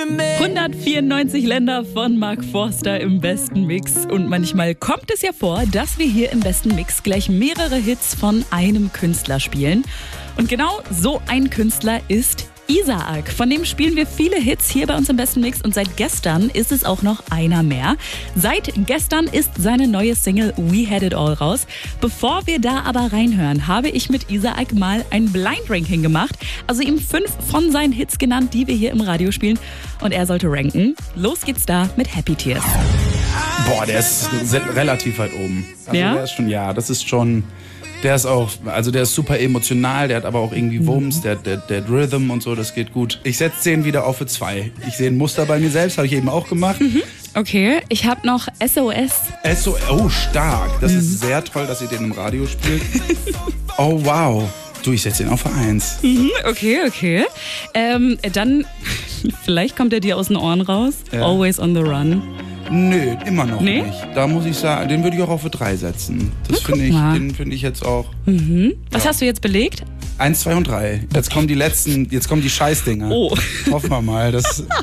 194 Länder von Mark Forster im besten Mix. Und manchmal kommt es ja vor, dass wir hier im besten Mix gleich mehrere Hits von einem Künstler spielen. Und genau so ein Künstler ist Isaac. Von dem spielen wir viele Hits hier bei uns im besten Mix. Und seit gestern ist es auch noch einer mehr. Seit gestern ist seine neue Single We Had It All raus. Bevor wir da aber reinhören, habe ich mit Isaac mal ein Blind Ranking gemacht. Also ihm 5 von seinen Hits genannt, die wir hier im Radio spielen. Und er sollte ranken. Los geht's da mit Happy Tears. Boah, der ist relativ weit oben. Also ja? Das ist schon... Der ist auch, also der ist super emotional, der hat aber auch irgendwie Wumms, der Rhythm und so, das geht gut. Ich setze den wieder auf für 2. Ich sehe ein Muster bei mir selbst, habe ich eben auch gemacht. Okay, ich habe noch SOS. Oh, stark. Das ist sehr toll, dass ihr den im Radio spielt. Oh, wow. Du, ich setze den auf für 1. Okay. Dann, vielleicht kommt er dir aus den Ohren raus. Ja. Always on the Run. Nö, immer noch Nee? nicht. Da muss ich sagen, den würde ich auch auf für 3 setzen. Das den finde ich jetzt auch. Was hast du jetzt belegt? 1, 2 und 3. Jetzt kommen die letzten, jetzt kommen die Scheißdinger. Oh. Hoffen wir mal.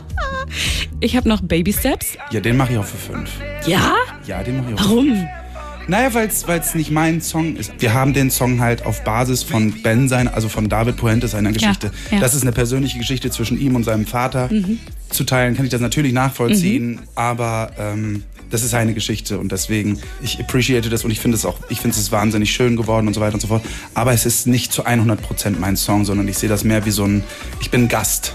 Ich habe noch Baby Steps. Ja, den mache ich auch für 5. Ja? Ja, den mache ich auch für 5. Warum? Naja, weil es nicht mein Song ist. Wir haben den Song halt auf Basis von also von David Puente, seiner Geschichte. Ja. Das ist eine persönliche Geschichte zwischen ihm und seinem Vater. Zu teilen kann ich das natürlich nachvollziehen, aber das ist seine Geschichte und deswegen, ich appreciate das und ich finde es wahnsinnig schön geworden und so weiter und so fort. Aber es ist nicht zu 100% mein Song, sondern ich sehe das mehr wie ich bin Gast.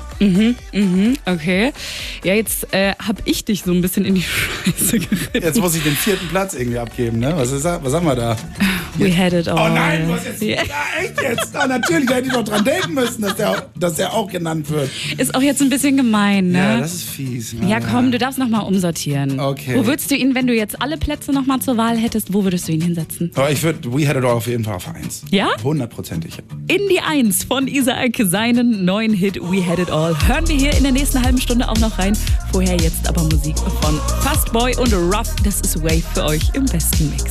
Okay. Ja, jetzt habe ich dich so ein bisschen in die Scheiße geritten. Jetzt muss ich den 4. Platz irgendwie abgeben, ne? Was haben wir da? We had it all. Oh nein, was jetzt? Ja, echt jetzt? Ah, natürlich, da hätte ich doch dran denken müssen, dass der auch genannt wird. Ist auch jetzt ein bisschen gemein, ne? Ja, das ist fies. Ja, komm, du darfst nochmal umsortieren. Okay. Wo würdest du ihn, wenn du jetzt alle Plätze nochmal zur Wahl hättest, wo würdest du ihn hinsetzen? Aber ich würde We Had It All auf jeden Fall auf 1. Ja? 100%ig. In die 1 von Isaac, seinen neuen Hit We Had It All. Hören wir hier in der nächsten halben Stunde auch noch rein. Vorher jetzt aber Musik von Fastboy und Ruff. Das ist Wave für euch im besten Mix.